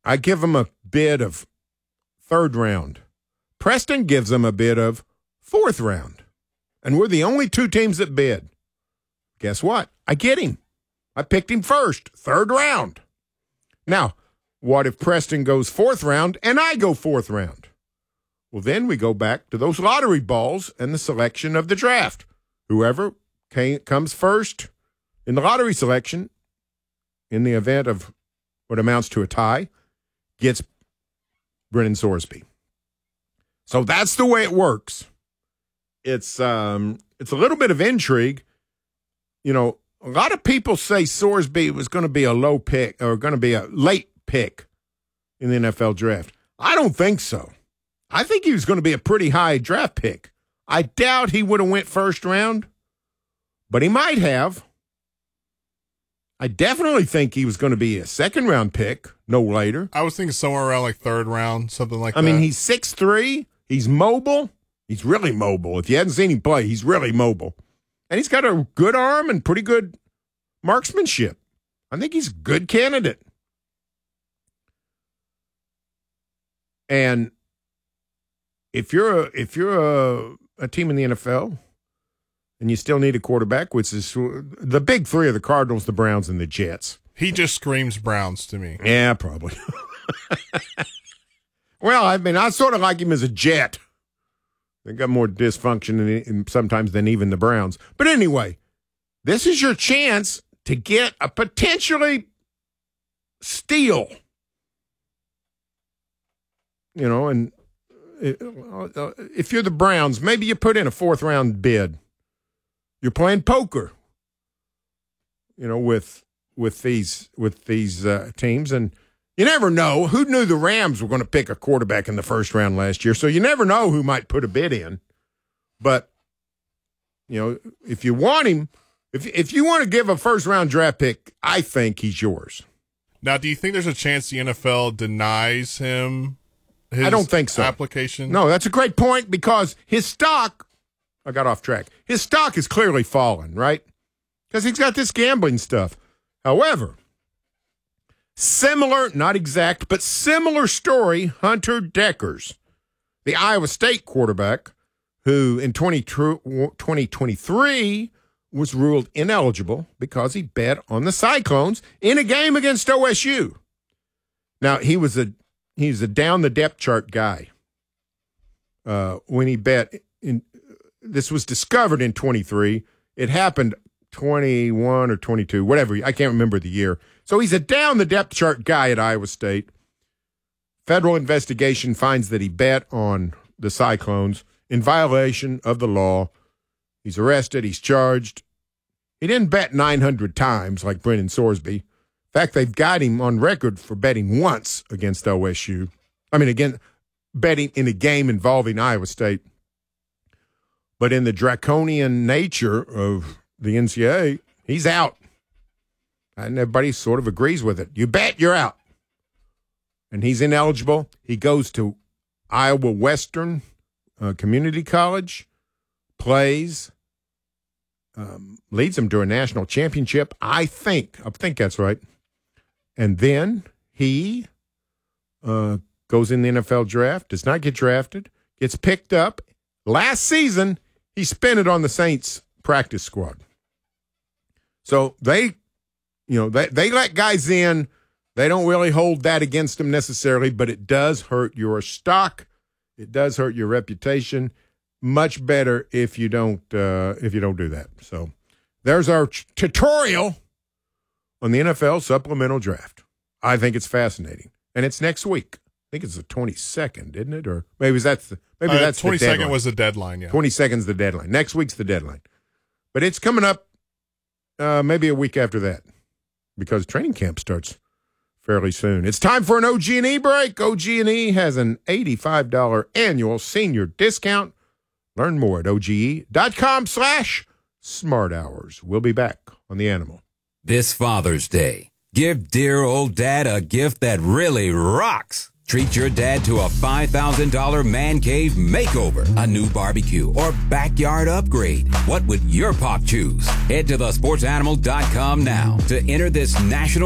I give them a bid of 3rd round. Preston gives them a bid of 4th round. And we're the only 2 teams that bid. Guess what? I get him. I picked him first, 3rd round. Now, what if Preston goes 4th round and I go 4th round? Well, then we go back to those lottery balls and the selection of the draft. Whoever comes first in the lottery selection, in the event of what amounts to a tie, gets Brennan Sorsby. So that's the way it works. It's a little bit of intrigue. You know, a lot of people say Sorsby was going to be a low pick or going to be a late pick in the NFL draft. I don't think so. I think he was going to be a pretty high draft pick. I doubt he would have went 1st round, but he might have. I definitely think he was going to be a 2nd round pick, no later. I was thinking somewhere around like 3rd round, something like that. I mean, he's 6'3". He's mobile. He's really mobile. If you hadn't seen him play, he's really mobile. And he's got a good arm and pretty good marksmanship. I think he's a good candidate. And if you're a team in the NFL and you still need a quarterback, which is the big 3 of the Cardinals, the Browns, and the Jets. He just screams Browns to me. Yeah, probably. Well, I mean, I sort of like him as a Jet. They got more dysfunction sometimes than even the Browns. But anyway, this is your chance to get a potentially steal. You know, and if you're the Browns, maybe you put in a 4th round bid. You're playing poker, you know, with these teams, and you never know. Who knew the Rams were going to pick a quarterback in the 1st round last year? So you never know who might put a bid in. But you know, if you want him, if you want to give a 1st round draft pick, I think he's yours. Now, do you think there's a chance the NFL denies him his I don't think so. application? No, that's a great point because his stock, I got off track. His stock is clearly fallen, right? Because he's got this gambling stuff. However, similar, not exact, but similar story, Hunter Dekkers, the Iowa State quarterback, who in 2023 was ruled ineligible because he bet on the Cyclones in a game against OSU. Now, he was a down the depth chart guy when he bet. This was discovered in 23. It happened 21 or 22, whatever. I can't remember the year. So he's a down the depth chart guy at Iowa State. Federal investigation finds that he bet on the Cyclones in violation of the law. He's arrested. He's charged. He didn't bet 900 times like Brennan Sorsby. In fact, they've got him on record for betting once against OSU. I mean, again, betting in a game involving Iowa State. But in the draconian nature of the NCAA, he's out. And everybody sort of agrees with it. You bet, you're out. And he's ineligible. He goes to Iowa Western Community College, plays, leads them to a national championship. I think that's right. And then he goes in the NFL draft, does not get drafted, gets picked up. Last season, he spent it on the Saints practice squad. So they let guys in. They don't really hold that against them necessarily, but it does hurt your stock. It does hurt your reputation. Much better if you don't do that. So there's our tutorial on the NFL supplemental draft. I think it's fascinating, and it's next week. I think it's the 22nd, isn't it? Or maybe that's the 22nd was the deadline. Yeah, 22nd is the deadline. Next week's the deadline, but it's coming up maybe a week after that because training camp starts fairly soon. It's time for an OG&E break. OG&E has an $85 annual senior discount. Learn more at OGE.com/smarthours. We'll be back on The Animal. This Father's Day, give dear old dad a gift that really rocks. Treat your dad to a $5,000 man cave makeover, a new barbecue, or backyard upgrade. What would your pop choose? Head to thesportsanimal.com now to enter this national